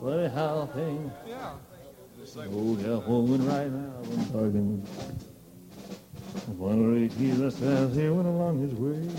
funny how things. Yeah. Oh, California right now, I'm talking. One day Jesus says he went along his way.